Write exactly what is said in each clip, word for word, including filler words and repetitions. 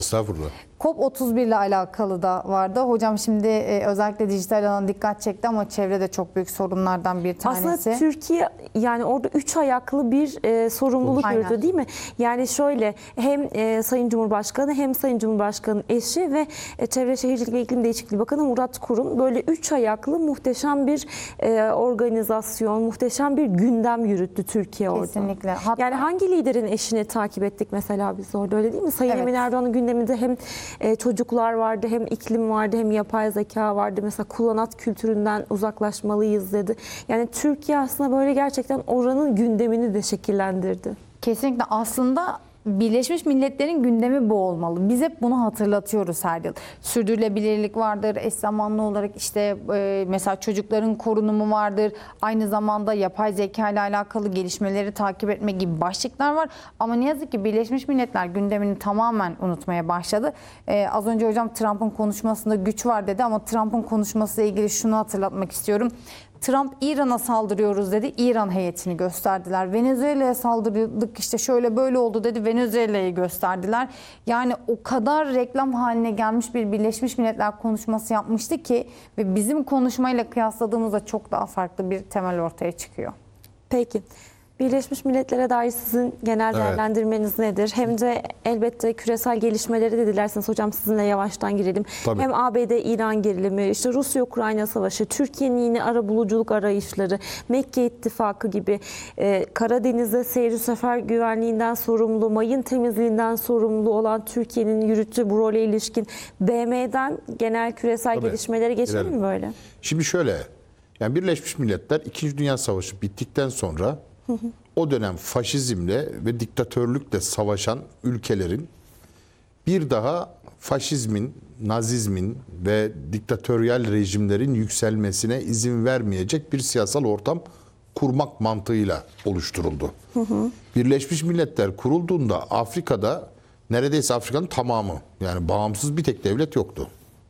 Estağfurullah. COP otuz bir ile alakalı da vardı. Hocam şimdi e, özellikle dijital alana dikkat çekti ama çevrede çok büyük sorunlardan bir tanesi. Aslında Türkiye yani orada üç ayaklı bir e, sorumluluk Aynen. yürütüyor değil mi? Yani şöyle hem e, Sayın Cumhurbaşkanı hem Sayın Cumhurbaşkanı'nın eşi ve e, Çevre Şehircilik ve İklim Değişikliği Bakanı Murat Kurum böyle üç ayaklı muhteşem bir e, organizasyon, muhteşem bir gündem yürüttü Türkiye orada. Kesinlikle. Hatta, Yani hangi liderin eşini takip ettik mesela biz orada, öyle değil mi? Sayın Evet. Emin Erdoğan'ın gündeminde hem e, çocuklar vardı, hem iklim vardı, hem yapay zeka vardı. Mesela kullanat kültüründen uzaklaşmalıyız dedi. Yani Türkiye aslında böyle gerçekten oranın gündemini de şekillendirdi. kesinlikle aslında Birleşmiş Milletler'in gündemi bu olmalı. Biz hep bunu hatırlatıyoruz her yıl. Sürdürülebilirlik vardır, eş zamanlı olarak işte e, mesela çocukların korunumu vardır. Aynı zamanda yapay zeka ile alakalı gelişmeleri takip etme gibi başlıklar var. Ama ne yazık ki Birleşmiş Milletler gündemini tamamen unutmaya başladı. E, az önce hocam Trump'ın konuşmasında güç var dedi ama Trump'ın konuşmasıyla ilgili şunu hatırlatmak istiyorum. Trump İran'a saldırıyoruz dedi. İran heyetini gösterdiler. Venezuela'ya saldırdık işte şöyle böyle oldu dedi. Venezuela'yı gösterdiler. Yani o kadar reklam haline gelmiş bir Birleşmiş Milletler konuşması yapmıştı ki ve bizim konuşmayla kıyasladığımızda çok daha farklı bir temel ortaya çıkıyor. Peki. Birleşmiş Milletler'e dair sizin genel Evet. değerlendirmeniz nedir? Hem de elbette küresel gelişmeleri de dilerseniz hocam sizinle yavaştan girelim. Tabii. Hem A B D-İran gerilimi, işte Rusya-Ukrayna savaşı, Türkiye'nin yine arabuluculuk arayışları, Mekke İttifakı gibi e, Karadeniz'de seyir sefer güvenliğinden sorumlu, mayın temizliğinden sorumlu olan Türkiye'nin yürüttüğü bu role ilişkin B M'den genel küresel Tabii. gelişmelere geçelim Girelim. mi böyle? Şimdi şöyle, yani Birleşmiş Milletler İkinci Dünya Savaşı bittikten sonra o dönem faşizmle ve diktatörlükle savaşan ülkelerin bir daha faşizmin, nazizmin ve diktatöryal rejimlerin yükselmesine izin vermeyecek bir siyasal ortam kurmak mantığıyla oluşturuldu. Hı hı. Birleşmiş Milletler kurulduğunda Afrika'da neredeyse Afrika'nın tamamı, yani bağımsız bir tek devlet yoktu.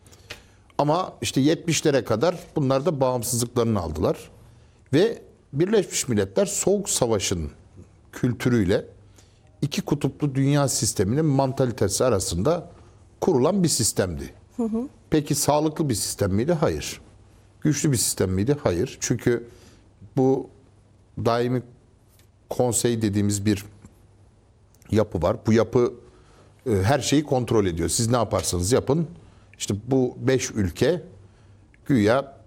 Ama işte yetmişlere kadar bunlar da bağımsızlıklarını aldılar. Ve Birleşmiş Milletler Soğuk Savaş'ın kültürüyle iki kutuplu dünya sisteminin mantalitesi arasında kurulan bir sistemdi. Hı hı. Peki sağlıklı bir sistem miydi? Hayır. Güçlü bir sistem miydi? Hayır. Çünkü bu daimi konsey dediğimiz bir yapı var. Bu yapı e, her şeyi kontrol ediyor. Siz ne yaparsanız yapın. İşte bu beş ülke güya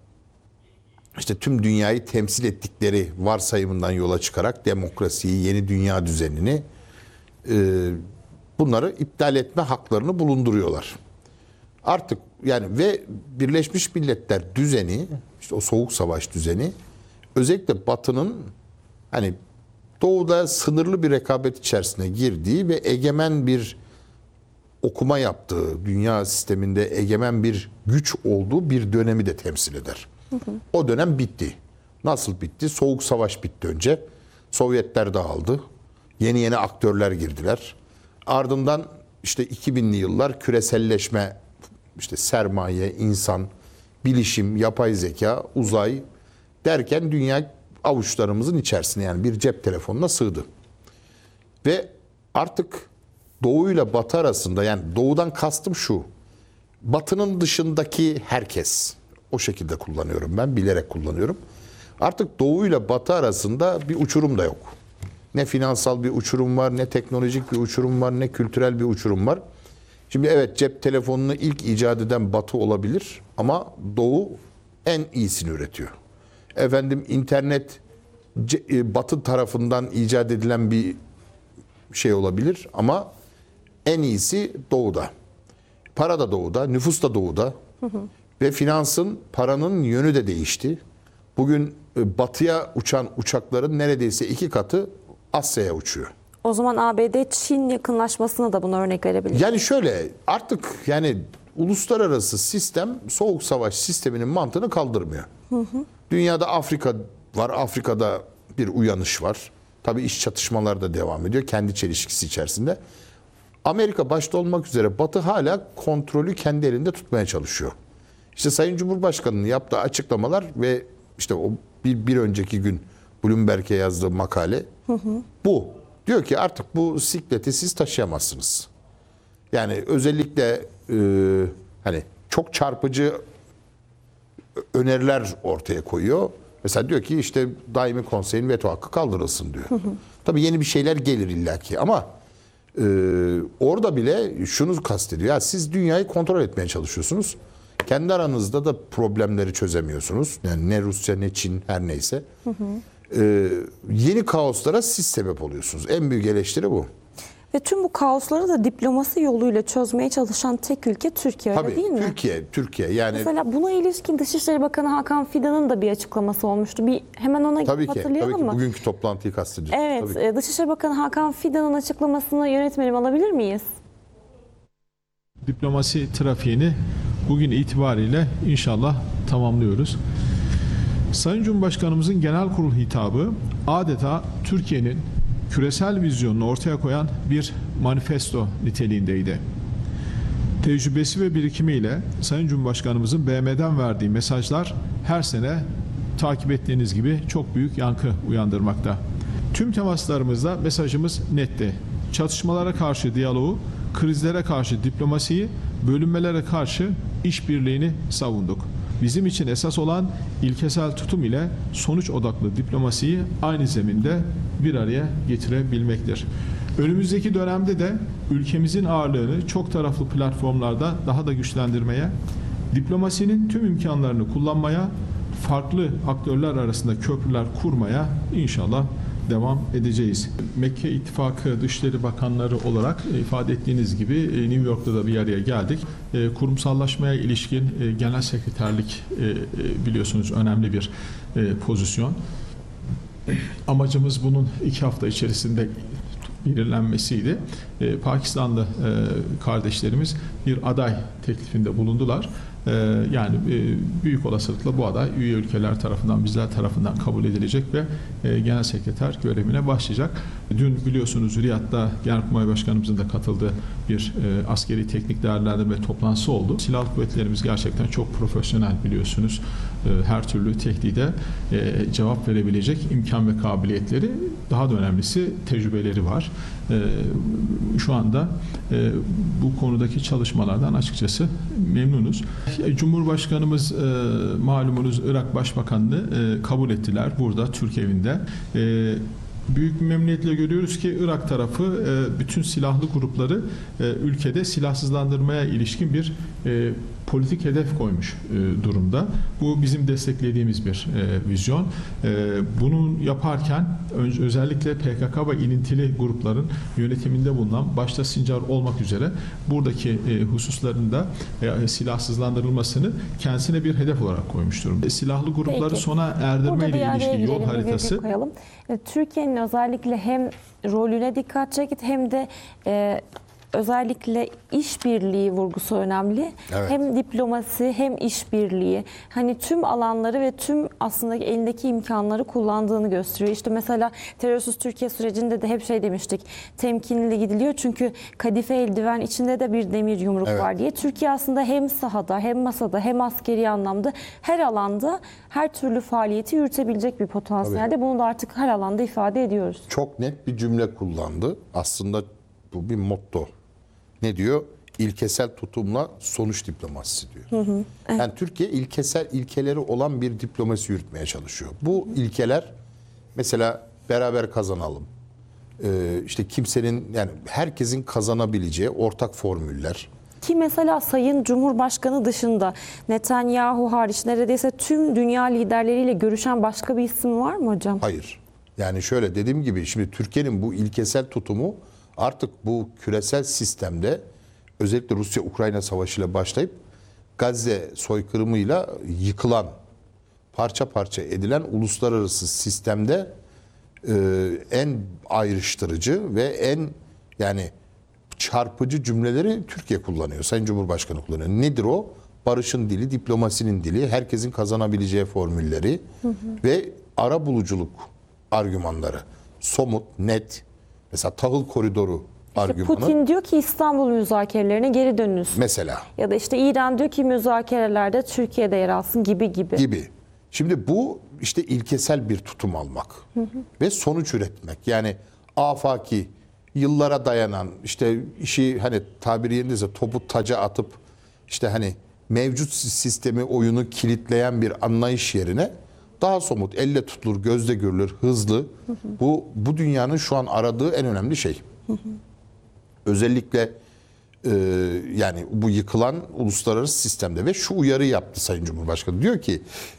işte tüm dünyayı temsil ettikleri varsayımından yola çıkarak demokrasiyi, yeni dünya düzenini e, bunları iptal etme haklarını bulunduruyorlar. Artık yani ve Birleşmiş Milletler düzeni, işte o soğuk savaş düzeni özellikle Batı'nın hani doğuda sınırlı bir rekabet içerisine girdiği ve egemen bir okuma yaptığı, dünya sisteminde egemen bir güç olduğu bir dönemi de temsil eder. Hı hı. O dönem bitti. Nasıl bitti? Soğuk Savaş bitti önce. Sovyetler dağıldı. Yeni yeni aktörler girdiler. Ardından işte iki binli yıllar küreselleşme, işte sermaye, insan, bilişim, yapay zeka, uzay derken dünya avuçlarımızın içerisine, yani bir cep telefonuna sığdı. Ve artık Doğu ile Batı arasında, yani doğudan kastım şu: Batı'nın dışındaki herkes, o şekilde kullanıyorum ben, bilerek kullanıyorum. Artık Doğu ile Batı arasında bir uçurum da yok. Ne finansal bir uçurum var, ne teknolojik bir uçurum var, ne kültürel bir uçurum var. Şimdi evet, cep telefonunu ilk icat eden Batı olabilir ama Doğu en iyisini üretiyor. Efendim internet Batı tarafından icat edilen bir şey olabilir ama en iyisi Doğu'da. Para da Doğu'da, nüfus da Doğu'da. Hı hı. Ve finansın, paranın yönü de değişti. Bugün batıya uçan uçakların neredeyse iki katı Asya'ya uçuyor. O zaman A B D-Çin yakınlaşmasına da buna örnek verebiliriz. Yani şöyle, artık yani uluslararası sistem soğuk savaş sisteminin mantığını kaldırmıyor. Hı hı. Dünyada Afrika var, Afrika'da bir uyanış var. Tabii iş çatışmalar da devam ediyor kendi çelişkisi içerisinde. Amerika başta olmak üzere Batı hala kontrolü kendi elinde tutmaya çalışıyor. İşte Sayın Cumhurbaşkanı'nın yaptığı açıklamalar ve işte o bir, bir önceki gün Bloomberg'e yazdığı makale hı hı. bu. Diyor ki artık bu sikleti siz taşıyamazsınız. Yani özellikle e, hani çok çarpıcı öneriler ortaya koyuyor. Mesela diyor ki işte daimi konseyin veto hakkı kaldırılsın diyor. Hı hı. Tabii yeni bir şeyler gelir illaki ama e, orada bile şunu kastediyor. Ya siz dünyayı kontrol etmeye çalışıyorsunuz. Kendi aranızda da problemleri çözemiyorsunuz. Yani ne Rusya ne Çin her neyse. Hı hı. E, yeni kaoslara siz sebep oluyorsunuz. En büyük eleştiri bu. Ve tüm bu kaosları da diplomasi yoluyla çözmeye çalışan tek ülke Türkiye, öyle Tabii, değil mi? Türkiye, Türkiye. Yani mesela buna ilişkin Dışişleri Bakanı Hakan Fidan'ın da bir açıklaması olmuştu. Bir hemen ona tabii ki, hatırlayalım tabii ki mı? bugünkü toplantıyı kastediyoruz. Evet, Tabii ki. Dışişleri Bakanı Hakan Fidan'ın açıklamasını yönetmenim alabilir miyiz? Diplomasi trafiğini bugün itibariyle inşallah tamamlıyoruz. Sayın Cumhurbaşkanımızın genel kurul hitabı adeta Türkiye'nin küresel vizyonunu ortaya koyan bir manifesto niteliğindeydi. Tecrübesi ve birikimiyle Sayın Cumhurbaşkanımızın B M'den verdiği mesajlar her sene takip ettiğiniz gibi çok büyük yankı uyandırmakta. Tüm temaslarımızda mesajımız netti. Çatışmalara karşı diyaloğu, krizlere karşı diplomasiyi, bölünmelere karşı işbirliğini savunduk. Bizim için esas olan ilkesel tutum ile sonuç odaklı diplomasiyi aynı zeminde bir araya getirebilmektir. Önümüzdeki dönemde de ülkemizin ağırlığını çok taraflı platformlarda daha da güçlendirmeye, diplomasinin tüm imkanlarını kullanmaya, farklı aktörler arasında köprüler kurmaya inşallah devam edeceğiz. Mekke İttifakı Dışişleri Bakanları olarak ifade ettiğiniz gibi New York'ta da bir araya geldik. Kurumsallaşmaya ilişkin genel sekreterlik biliyorsunuz önemli bir pozisyon. Amacımız bunun iki hafta içerisinde belirlenmesiydi. Pakistanlı kardeşlerimiz bir aday teklifinde bulundular. Yani büyük olasılıkla bu aday üye ülkeler tarafından, bizler tarafından kabul edilecek ve genel sekreter görevine başlayacak. Dün biliyorsunuz Riyad'da Genelkurmay Başkanımızın da katıldığı bir askeri teknik değerlendirme toplantısı oldu. Silahlı kuvvetlerimiz gerçekten çok profesyonel biliyorsunuz. Her türlü tehdide cevap verebilecek imkan ve kabiliyetleri, daha da önemlisi tecrübeleri var. Şu anda bu konudaki çalışmalardan açıkçası memnunuz. Cumhurbaşkanımız malumunuz Irak Başbakanı'nı kabul ettiler burada Türk evinde. Büyük bir memnuniyetle görüyoruz ki Irak tarafı bütün silahlı grupları ülkede silahsızlandırmaya ilişkin bir politik hedef koymuş durumda. Bu bizim desteklediğimiz bir vizyon. Bunu yaparken özellikle P K K ve ilintili grupların yönetiminde bulunan başta Sincar olmak üzere buradaki hususlarında silahsızlandırılmasını kendisine bir hedef olarak koymuş durumda. Silahlı grupları Peki. sona erdirme ile ilişkin yol girelim, haritası. koyalım. Türkiye'nin özellikle hem rolüne dikkat çekit hem de e, özellikle işbirliği vurgusu önemli. Evet. Hem diplomasi hem işbirliği. Hani tüm alanları ve tüm aslında elindeki imkanları kullandığını gösteriyor. İşte mesela terörsüz Türkiye sürecinde de hep şey demiştik. Temkinli gidiliyor çünkü kadife eldiven içinde de bir demir yumruk Evet. var diye. Türkiye aslında hem sahada hem masada hem askeri anlamda her alanda her türlü faaliyeti yürütebilecek bir potansiyelde. Bunu da artık her alanda ifade ediyoruz. Çok net bir cümle kullandı. Aslında bu bir motto. Ne diyor? İlkesel tutumla sonuç diplomasisi diyor. Hı hı, evet. Yani Türkiye ilkesel ilkeleri olan bir diplomasi yürütmeye çalışıyor. Bu ilkeler mesela beraber kazanalım. Ee, işte kimsenin yani herkesin kazanabileceği ortak formüller. Ki mesela Sayın Cumhurbaşkanı dışında Netanyahu hariç neredeyse tüm dünya liderleriyle görüşen başka bir isim var mı hocam? Hayır. Yani şöyle dediğim gibi şimdi Türkiye'nin bu ilkesel tutumu artık bu küresel sistemde özellikle Rusya-Ukrayna savaşıyla başlayıp Gazze soykırımıyla yıkılan, parça parça edilen uluslararası sistemde e, en ayrıştırıcı ve en yani çarpıcı cümleleri Türkiye kullanıyor. Sayın Cumhurbaşkanı kullanıyor. Nedir o? Barışın dili, diplomasinin dili, herkesin kazanabileceği formülleri hı hı. ve arabuluculuk argümanları. Somut, net. Mesela tahıl koridoru İşte argümanı. Putin diyor ki İstanbul müzakerelerine geri dönünüz. Mesela. Ya da işte İran diyor ki müzakerelerde Türkiye'de yer alsın gibi gibi. Gibi. Şimdi bu işte ilkesel bir tutum almak hı hı. ve sonuç üretmek. Yani afaki yıllara dayanan, işte işi hani tabiri yerindeyse topu taca atıp işte hani mevcut sistemi, oyunu kilitleyen bir anlayış yerine daha somut, elle tutulur, gözle görülür, hızlı. Bu bu dünyanın şu an aradığı en önemli şey. Özellikle e, yani bu yıkılan uluslararası sistemde ve şu uyarı yaptı Sayın Cumhurbaşkanı. Diyor ki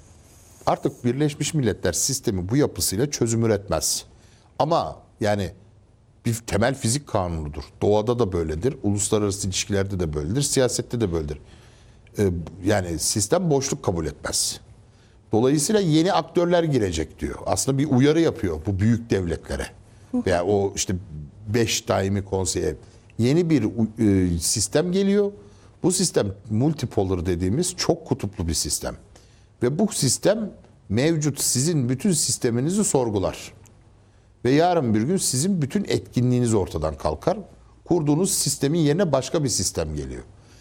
artık Birleşmiş Milletler sistemi bu yapısıyla çözüm üretmez. Ama yani bir temel fizik kanunudur. Doğada da böyledir, uluslararası ilişkilerde de böyledir, siyasette de böyledir. E, yani sistem boşluk kabul etmez. Dolayısıyla yeni aktörler girecek diyor. Aslında bir uyarı yapıyor bu büyük devletlere. Veya o işte beş daimi konseye. Yeni bir e, sistem geliyor. Bu sistem multipolar dediğimiz çok kutuplu bir sistem. Ve bu sistem mevcut sizin bütün sisteminizi sorgular. Ve yarın bir gün sizin bütün etkinliğiniz ortadan kalkar. Kurduğunuz sistemin yerine başka bir sistem geliyor.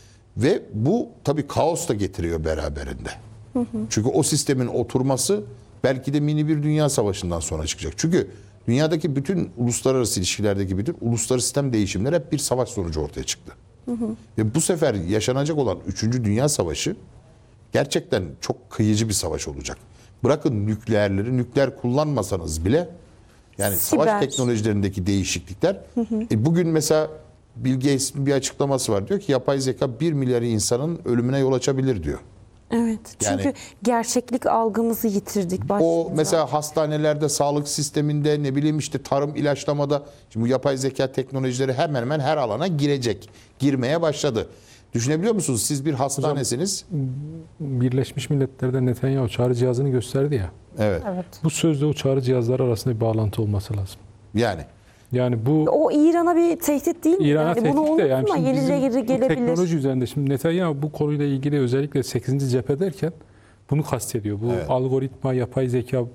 Ve bu tabii kaos da getiriyor beraberinde. Hı hı. Çünkü o sistemin oturması belki de mini bir dünya savaşından sonra çıkacak. Çünkü dünyadaki bütün uluslararası ilişkilerdeki bütün uluslararası sistem değişimleri hep bir savaş sonucu ortaya çıktı. Hı hı. Ve bu sefer yaşanacak olan üçüncü Dünya Savaşı gerçekten çok kıyıcı bir savaş olacak. Bırakın nükleerleri, nükleer kullanmasanız bile yani Siber. savaş teknolojilerindeki değişiklikler. Hı hı. E bugün mesela Bill Gates'in bir açıklaması var. Diyor ki yapay zeka bir milyar insanın ölümüne yol açabilir diyor. Evet. Çünkü Yani, gerçeklik algımızı yitirdik. o mesela hastanelerde, sağlık sisteminde, ne bileyim işte tarım, ilaçlamada, şimdi bu yapay zeka teknolojileri hemen hemen her alana girecek. Girmeye başladı. Düşünebiliyor musunuz? Siz bir hastanesiniz. Birleşmiş Milletler'de Netanyahu çağrı cihazını gösterdi ya. Evet. Evet. Bu sözde o çağrı cihazları arasında bir bağlantı olması lazım. Yani Yani bu O İran'a bir tehdit değil mi? İran'a yani tehdit bunu de yani unutma, şimdi bizim yenileri bu gelebilir. teknoloji üzerinde şimdi Netanyahu bu konuyla ilgili özellikle sekizinci cephe derken bunu kastediyor. Bu Evet. algoritma, yapay zeka,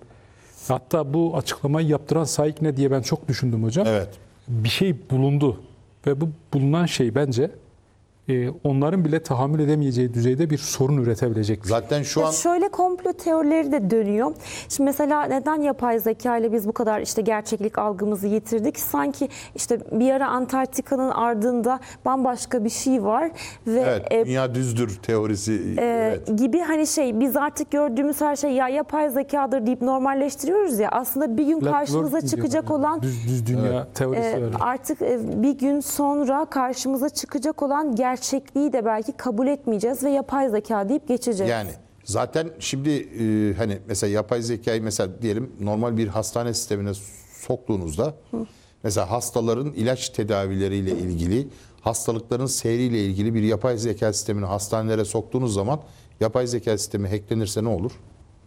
hatta bu açıklamayı yaptıran Saik ne diye ben çok düşündüm hocam. evet. Bir şey bulundu ve bu bulunan şey bence e, onların bile tahammül edemeyeceği düzeyde bir sorun üretebilecek bir şey. Zaten şu Ya an şöyle komplo teorileri de dönüyor. Şimdi mesela neden yapay zeka ile biz bu kadar işte gerçeklik algımızı yitirdik? Sanki işte bir ara Antarktika'nın ardında bambaşka bir şey var ve evet, e, dünya düzdür teorisi. e, evet. gibi hani şey biz artık gördüğümüz her şey ya yapay zekadır deyip normalleştiriyoruz ya aslında bir gün Flat karşımıza Earth çıkacak diyorlar. olan düz, düz dünya teorisi e, öyle. artık e, bir gün sonra karşımıza çıkacak olan gerçekliği de belki kabul etmeyeceğiz ve yapay zeka deyip geçeceğiz. Yani zaten şimdi e, hani mesela yapay zekayı mesela diyelim normal bir hastane sistemine soktuğunuzda Hı. mesela hastaların ilaç tedavileriyle ilgili, hastalıkların seyriyle ilgili bir yapay zeka sistemini hastanelere soktuğunuz zaman yapay zeka sistemi hacklenirse ne olur?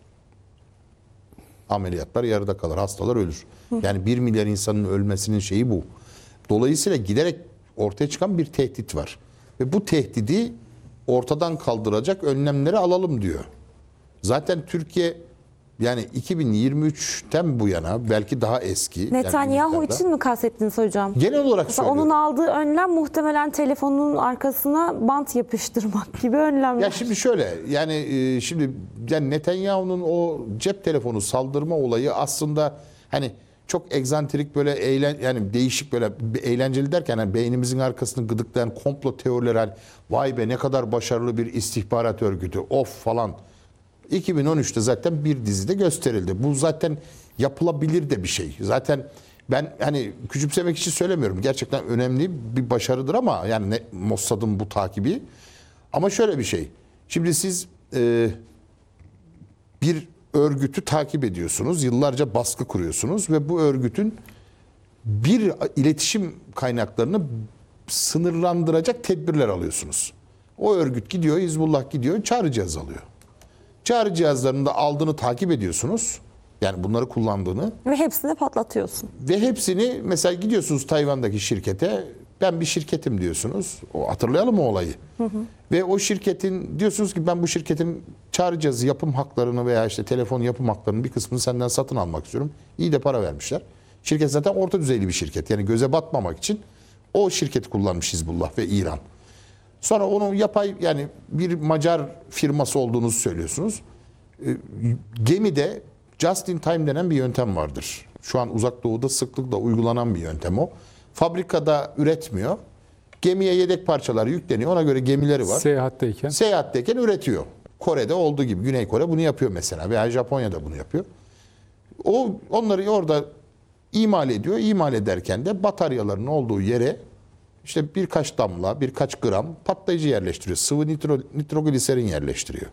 Ameliyatlar yarıda kalır, hastalar ölür. Hı. Yani bir milyar insanın ölmesinin şeyi bu. Dolayısıyla giderek ortaya çıkan bir tehdit var. Ve bu tehdidi ortadan kaldıracak önlemleri alalım diyor. Zaten Türkiye yani iki bin yirmi üçten bu yana belki daha eski. Netanyahu yani için mi kastettiniz hocam? genel olarak Mesela söylüyorum. onun aldığı önlem muhtemelen telefonun arkasına bant yapıştırmak gibi önlemler. Ya şimdi şöyle yani e, şimdi yani Netanyahu'nun o cep telefonu saldırma olayı aslında hani çok egzantrik böyle eğlen yani değişik böyle eğlenceli derken hani beynimizin arkasını gıdıklayan komplo teorileri hani vay be ne kadar başarılı bir istihbarat örgütü of falan. iki bin on üçte zaten bir dizide gösterildi. Bu zaten yapılabilir de bir şey. Zaten ben hani küçümsemek için söylemiyorum. Gerçekten önemli bir başarıdır ama yani ne, Mossad'ın bu takibi. Ama şöyle bir şey. Şimdi siz e, bir örgütü takip ediyorsunuz. Yıllarca baskı kuruyorsunuz ve bu örgütün bir iletişim kaynaklarını sınırlandıracak tedbirler alıyorsunuz. O örgüt gidiyor, Hizbullah gidiyor, çağrı cihazı alıyor. Çağrı cihazlarını da aldığını takip ediyorsunuz. Yani bunları kullandığını. Ve hepsini patlatıyorsun. Ve hepsini mesela gidiyorsunuz Tayvan'daki şirkete. Ben bir şirketim diyorsunuz. O, hatırlayalım o olayı. Hı hı. Ve o şirketin diyorsunuz ki ben bu şirketin çağrı cihazı yapım haklarını veya işte telefon yapım haklarının bir kısmını senden satın almak istiyorum. İyi de para vermişler. Şirket zaten orta düzeyli bir şirket. Yani göze batmamak için o şirketi kullanmış Hizbullah ve İran. Sonra onu yapay yani bir Macar firması olduğunuzu söylüyorsunuz. E, gemide just in time denen bir yöntem vardır. Şu an Uzak Doğu'da sıklıkla uygulanan bir yöntem o. Fabrikada üretmiyor. Gemiye yedek parçalar yükleniyor. Ona göre gemileri var. Seyahatteyken. Seyahatteyken üretiyor. Kore'de olduğu gibi. Güney Kore bunu yapıyor mesela. Veya Japonya'da bunu yapıyor. O onları orada imal ediyor. İmal ederken de bataryaların olduğu yere işte birkaç damla, birkaç gram patlayıcı yerleştiriyor. Sıvı nitro, nitrogliserin yerleştiriyor.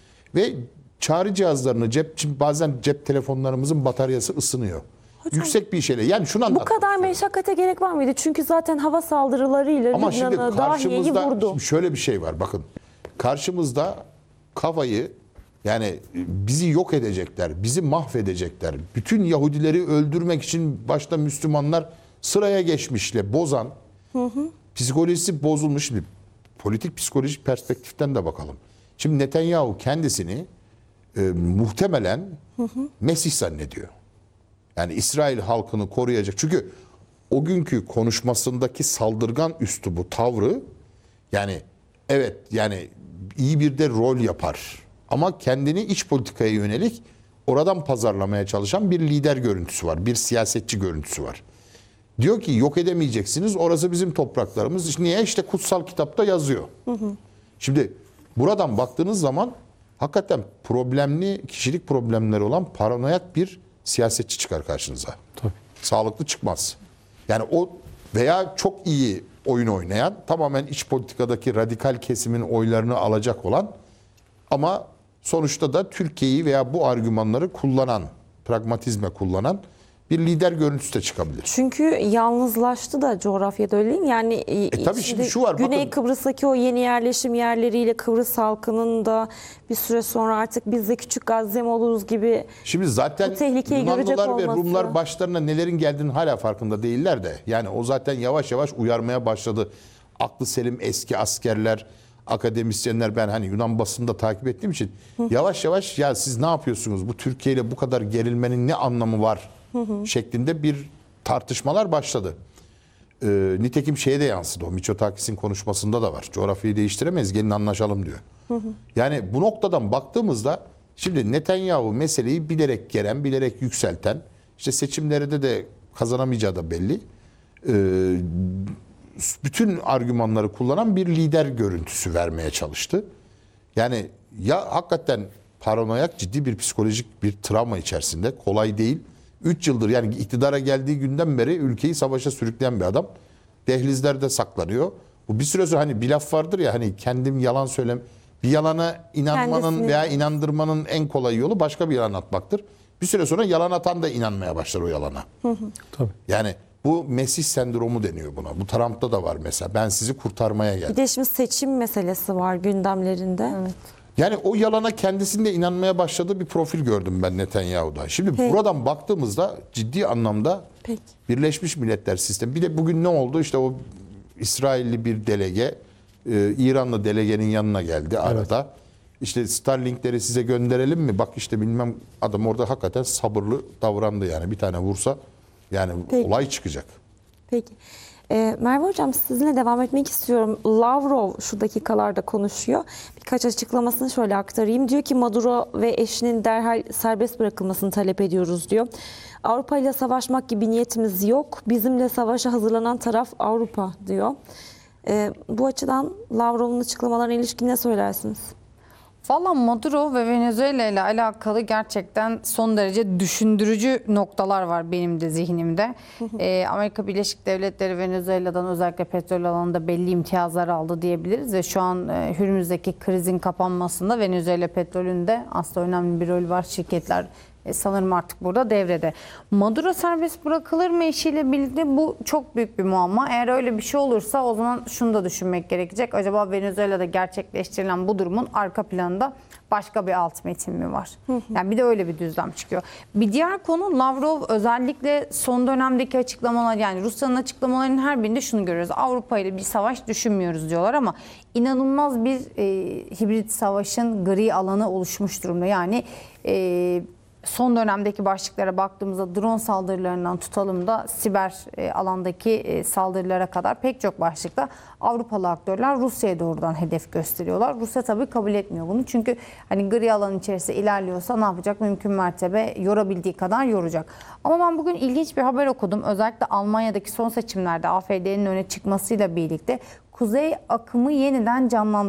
Ve çağrı cihazlarını cep, bazen cep telefonlarımızın bataryası ısınıyor. Yüksek bir şeyle. Yani şunu Bu anlatmak kadar istiyorum. meşakkate gerek var mıydı? Çünkü zaten hava saldırılarıyla Ama şimdi Lübnan'ı, Dahiye'yi karşımızda vurdu. şimdi şöyle bir şey var bakın. Karşımızda kafayı yani bizi yok edecekler, bizi mahvedecekler. Bütün Yahudileri öldürmek için başta Müslümanlar sıraya geçmişle bozan, hı hı. psikolojisi bozulmuş. Şimdi politik psikolojik perspektiften de bakalım. Şimdi Netanyahu kendisini e, muhtemelen hı hı. Mesih zannediyor. Yani İsrail halkını koruyacak. Çünkü o günkü konuşmasındaki saldırgan üslubu, tavrı yani evet yani iyi bir de rol yapar. Ama kendini iç politikaya yönelik oradan pazarlamaya çalışan bir lider görüntüsü var. Bir siyasetçi görüntüsü var. Diyor ki yok edemeyeceksiniz. Orası bizim topraklarımız. İşte niye? İşte kutsal kitapta yazıyor. Hı hı. Şimdi buradan baktığınız zaman hakikaten problemli, kişilik problemleri olan paranoyak bir siyasetçi çıkar karşınıza. Tabii. Sağlıklı çıkmaz. Yani o veya çok iyi oyun oynayan, tamamen iç politikadaki radikal kesimin oylarını alacak olan ama sonuçta da Türkiye'yi veya bu argümanları kullanan, pragmatizme kullanan bir lider görüntüsü de çıkabilir. Çünkü yalnızlaştı da coğrafyada öyle değil mi? Yani E tabii şimdi şu var, Güney bakın. Kıbrıs'taki o yeni yerleşim yerleriyle Kıbrıs halkının da bir süre sonra artık biz de küçük Gazze mi oluruz gibi Şimdi zaten bu tehlikeyi görecek Yunanlılar ve olması. Rumlar başlarına nelerin geldiğini hala farkında değiller de. Yani o zaten yavaş yavaş uyarmaya başladı. Aklı selim eski askerler, akademisyenler, ben hani Yunan basını da takip ettiğim için yavaş yavaş ya siz ne yapıyorsunuz? Bu Türkiye ile bu kadar gerilmenin ne anlamı var? Şeklinde bir tartışmalar başladı. Ee, nitekim şeye de yansıdı. O Mitsotakis'in konuşmasında da var. Coğrafyayı değiştiremeyiz, gelin anlaşalım diyor. Hı hı. Yani bu noktadan baktığımızda şimdi Netanyahu meseleyi bilerek gelen, bilerek yükselten, işte seçimlerde de kazanamayacağı da belli. Ee, bütün argümanları kullanan bir lider görüntüsü vermeye çalıştı. Yani ya hakikaten paranoyak, ciddi bir psikolojik bir travma içerisinde, kolay değil. üç yıldır yani iktidara geldiği günden beri ülkeyi savaşa sürükleyen bir adam. Dehlizlerde saklanıyor. Bu bir süre sonra hani bir laf vardır ya, hani kendim yalan söylem, bir yalana inanmanın Kendisini. veya inandırmanın en kolay yolu başka bir yalan atmaktır. Bir süre sonra yalan atan da inanmaya başlar o yalana. Tabii. Yani bu Mesih sendromu deniyor buna. Bu Trump'ta da var mesela. Ben sizi kurtarmaya geldim. Bir de şimdi seçim meselesi var gündemlerinde. Evet. Yani o yalana kendisinde inanmaya başladığı bir profil gördüm ben Netanyahu'da. Şimdi Peki. buradan baktığımızda ciddi anlamda Peki. Birleşmiş Milletler sistemi. Bir de bugün ne oldu? İşte o İsrailli bir delege e, İranlı delegenin yanına geldi arada. İşte Starlink'leri size gönderelim mi? Bak işte bilmem, adam orada hakikaten sabırlı davrandı yani. Bir tane vursa yani Peki. olay çıkacak. Peki. Ee, Merve Hocam, sizinle devam etmek istiyorum. Lavrov şu dakikalarda konuşuyor. Birkaç açıklamasını şöyle aktarayım. Diyor ki Maduro ve eşinin derhal serbest bırakılmasını talep ediyoruz diyor. Avrupa ile savaşmak gibi niyetimiz yok. Bizimle savaşa hazırlanan taraf Avrupa diyor. Ee, bu açıdan Lavrov'un açıklamalarına ilişkin ne söylersiniz? Valla Maduro ve Venezuela ile alakalı gerçekten son derece düşündürücü noktalar var benim de zihnimde. Ee, Amerika Birleşik Devletleri Venezuela'dan özellikle petrol alanında belli imtiyazlar aldı diyebiliriz ve şu an e, Hürmüz'deki krizin kapanmasında Venezuela petrolünde aslında önemli bir rol var. Şirketler E, sanırım artık burada devrede. Maduro serbest bırakılır mı eşiyle birlikte, bu çok büyük bir muamma. Eğer öyle bir şey olursa o zaman şunu da düşünmek gerekecek. Acaba Venezuela'da gerçekleştirilen bu durumun arka planında başka bir alt metin mi var? Yani bir de öyle bir düzlem çıkıyor. Bir diğer konu, Lavrov özellikle son dönemdeki açıklamalar, yani Rusya'nın açıklamalarının her birinde şunu görüyoruz. Avrupa ile bir savaş düşünmüyoruz diyorlar ama inanılmaz bir e, hibrit savaşın gri alanı oluşmuş durumda. Yani e, son dönemdeki başlıklara baktığımızda drone saldırılarından tutalım da siber e, alandaki e, saldırılara kadar pek çok başlıkta Avrupalı aktörler Rusya'ya doğrudan hedef gösteriyorlar. Rusya tabii kabul etmiyor bunu. Çünkü hani gri alan içerisinde ilerliyorsa ne yapacak? Mümkün mertebe yorabildiği kadar yoracak. Ama ben bugün ilginç bir haber okudum. Özellikle Almanya'daki son seçimlerde A F D'nin öne çıkmasıyla birlikte kuzey akımı yeniden canlandırılıyor.